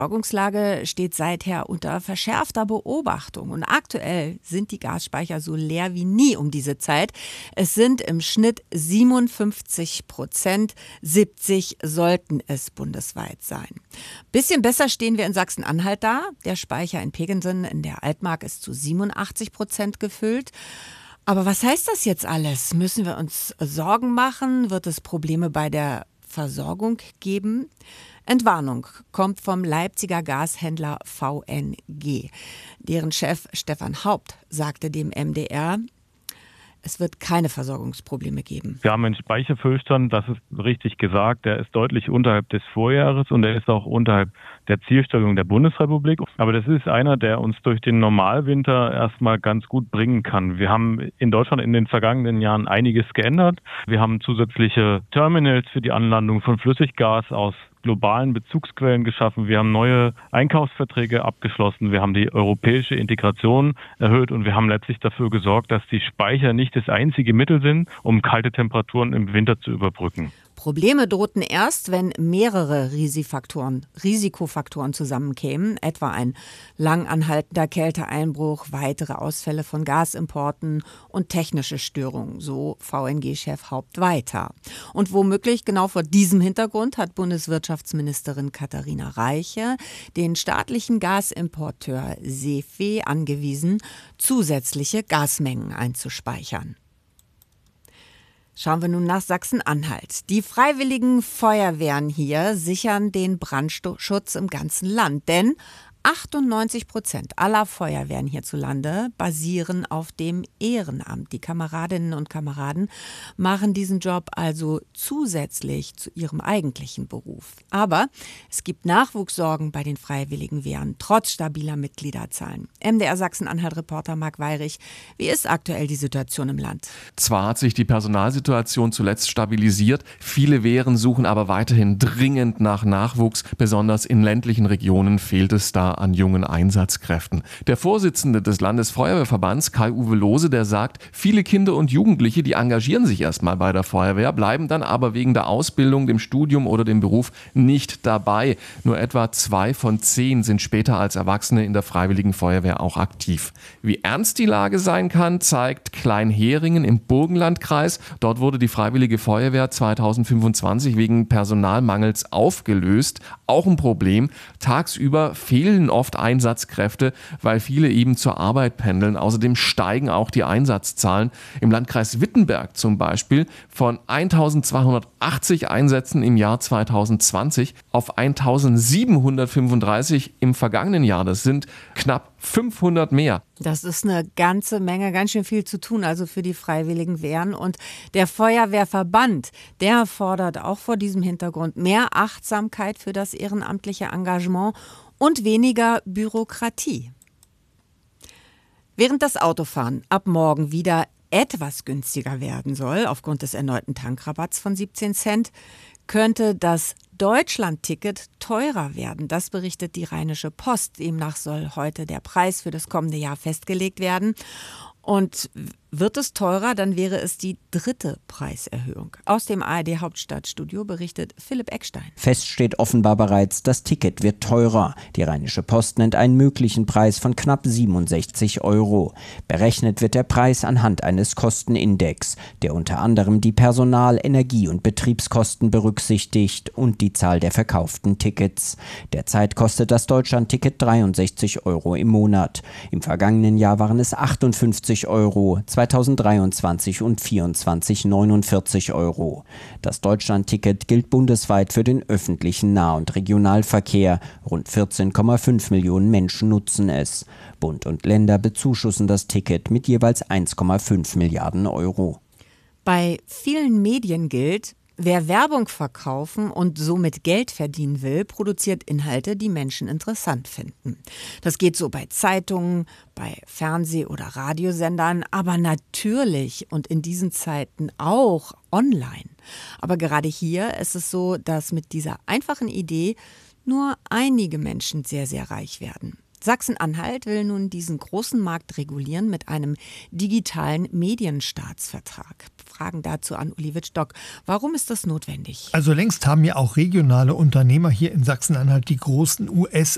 Versorgungslage steht seither unter verschärfter Beobachtung. Und aktuell sind die Gasspeicher so leer wie nie um diese Zeit. Es sind im Schnitt 57%, 70 sollten es bundesweit sein. Bisschen besser stehen wir in Sachsen-Anhalt da. Der Speicher in Pegengsen in der Altmark ist zu 87% gefüllt. Aber was heißt das jetzt alles? Müssen wir uns Sorgen machen? Wird es Probleme bei der Versorgung geben? Entwarnung kommt vom Leipziger Gashändler VNG. Deren Chef Stefan Haupt sagte dem MDR, es wird keine Versorgungsprobleme geben. Wir haben einen Speicherfüllstand, das ist richtig gesagt, der ist deutlich unterhalb des Vorjahres und der ist auch unterhalb der Zielstellung der Bundesrepublik. Aber das ist einer, der uns durch den Normalwinter erstmal ganz gut bringen kann. Wir haben in Deutschland in den vergangenen Jahren einiges geändert. Wir haben zusätzliche Terminals für die Anlandung von Flüssiggas aus globalen Bezugsquellen geschaffen. Wir haben neue Einkaufsverträge abgeschlossen. Wir haben die europäische Integration erhöht und wir haben letztlich dafür gesorgt, dass die Speicher nicht das einzige Mittel sind, um kalte Temperaturen im Winter zu überbrücken. Probleme drohten erst, wenn mehrere Risikofaktoren zusammenkämen, etwa ein lang anhaltender Kälteeinbruch, weitere Ausfälle von Gasimporten und technische Störungen, so VNG-Chef Haupt weiter. Und womöglich genau vor diesem Hintergrund hat Bundeswirtschaftsministerin Katharina Reiche den staatlichen Gasimporteur SEFE angewiesen, zusätzliche Gasmengen einzuspeichern. Schauen wir nun nach Sachsen-Anhalt. Die freiwilligen Feuerwehren hier sichern den Brandschutz im ganzen Land, denn 98% aller Feuerwehren hierzulande basieren auf dem Ehrenamt. Die Kameradinnen und Kameraden machen diesen Job also zusätzlich zu ihrem eigentlichen Beruf. Aber es gibt Nachwuchssorgen bei den freiwilligen Wehren, trotz stabiler Mitgliederzahlen. MDR Sachsen-Anhalt-Reporter Marc Weyrich, wie ist aktuell die Situation im Land? Zwar hat sich die Personalsituation zuletzt stabilisiert, viele Wehren suchen aber weiterhin dringend nach Nachwuchs. Besonders in ländlichen Regionen fehlt es da an jungen Einsatzkräften. Der Vorsitzende des Landesfeuerwehrverbands, Kai-Uwe Lohse, der sagt, viele Kinder und Jugendliche, die engagieren sich erstmal bei der Feuerwehr, bleiben dann aber wegen der Ausbildung, dem Studium oder dem Beruf nicht dabei. Nur etwa 2 von 10 sind später als Erwachsene in der Freiwilligen Feuerwehr auch aktiv. Wie ernst die Lage sein kann, zeigt Kleinheringen im Burgenlandkreis. Dort wurde die Freiwillige Feuerwehr 2025 wegen Personalmangels aufgelöst. Auch ein Problem. Tagsüber fehlen oft Einsatzkräfte, weil viele eben zur Arbeit pendeln. Außerdem steigen auch die Einsatzzahlen. Im Landkreis Wittenberg zum Beispiel von 1280 Einsätzen im Jahr 2020 auf 1735 im vergangenen Jahr. Das sind knapp 500 mehr. Das ist eine ganze Menge, ganz schön viel zu tun, also für die freiwilligen Wehren. Und der Feuerwehrverband, der fordert auch vor diesem Hintergrund mehr Achtsamkeit für das ehrenamtliche Engagement und weniger Bürokratie. Während das Autofahren ab morgen wieder etwas günstiger werden soll, aufgrund des erneuten Tankrabatts von 17 Cent, könnte das Deutschland-Ticket teurer werden. Das berichtet die Rheinische Post. Demnach soll heute der Preis für das kommende Jahr festgelegt werden. Und wird es teurer, dann wäre es die 3. Preiserhöhung. Aus dem ARD-Hauptstadtstudio berichtet Philipp Eckstein. Fest steht offenbar bereits, das Ticket wird teurer. Die Rheinische Post nennt einen möglichen Preis von knapp 67 €. Berechnet wird der Preis anhand eines Kostenindex, der unter anderem die Personal-, Energie- und Betriebskosten berücksichtigt und die Zahl der verkauften Tickets. Derzeit kostet das Deutschland-Ticket 63 € im Monat. Im vergangenen Jahr waren es 58 €. 2023 und 2024 49 €. Das Deutschland-Ticket gilt bundesweit für den öffentlichen Nah- und Regionalverkehr. Rund 14,5 Millionen Menschen nutzen es. Bund und Länder bezuschussen das Ticket mit jeweils 1,5 Milliarden €. Bei vielen Medien gilt, wer Werbung verkaufen und somit Geld verdienen will, produziert Inhalte, die Menschen interessant finden. Das geht so bei Zeitungen, bei Fernseh- oder Radiosendern, aber natürlich und in diesen Zeiten auch online. Aber gerade hier ist es so, dass mit dieser einfachen Idee nur einige Menschen sehr, sehr reich werden. Sachsen-Anhalt will nun diesen großen Markt regulieren mit einem digitalen Medienstaatsvertrag. Fragen dazu an Uli Wittstock. Warum ist das notwendig? Also längst haben ja auch regionale Unternehmer hier in Sachsen-Anhalt die großen